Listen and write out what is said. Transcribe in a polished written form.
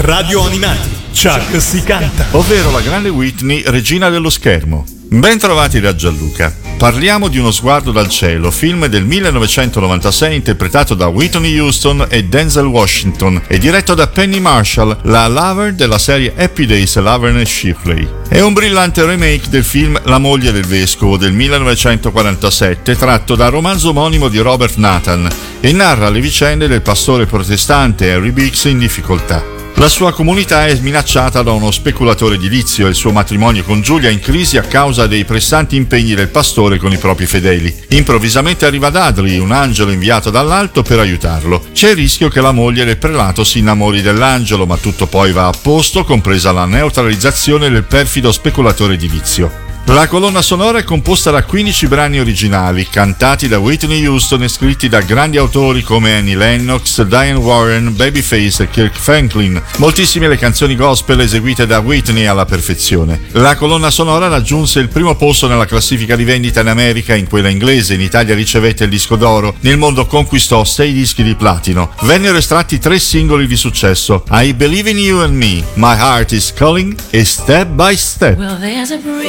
Radio Animati, Chuck si canta. Ovvero la grande Whitney, regina dello schermo. Ben trovati da Gianluca. Parliamo di Uno sguardo dal cielo, film del 1996 interpretato da Whitney Houston e Denzel Washington e diretto da Penny Marshall, la lover della serie Happy Days Laverne Shipley. È un brillante remake del film La moglie del vescovo del 1947, tratto dal romanzo omonimo di Robert Nathan, e narra le vicende del pastore protestante Harry Biggs in difficoltà. La sua comunità è minacciata da uno speculatore edilizio e il suo matrimonio con Giulia è in crisi a causa dei pressanti impegni del pastore con i propri fedeli. Improvvisamente arriva Dudley, un angelo inviato dall'alto per aiutarlo. C'è il rischio che la moglie del prelato si innamori dell'angelo, ma tutto poi va a posto, compresa la neutralizzazione del perfido speculatore edilizio. La colonna sonora è composta da 15 brani originali, cantati da Whitney Houston e scritti da grandi autori come Annie Lennox, Diane Warren, Babyface e Kirk Franklin. Moltissime le canzoni gospel eseguite da Whitney alla perfezione. La colonna sonora raggiunse il primo posto nella classifica di vendita in America e in quella inglese. In Italia ricevette il disco d'oro. Nel mondo conquistò 6 dischi di platino. Vennero estratti 3 singoli di successo: I Believe in You and Me, My Heart is Calling e Step by Step.